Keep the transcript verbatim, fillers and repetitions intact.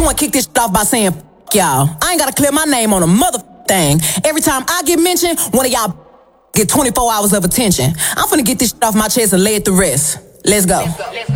I'ma kick this shit off by saying, F y'all. I ain't gotta clear my name on a mother thing. Every time I get mentioned, one of y'all get twenty-four hours of attention. I'm finna get this shit off my chest and lay it to rest. Let's go. Let's go. Let's go.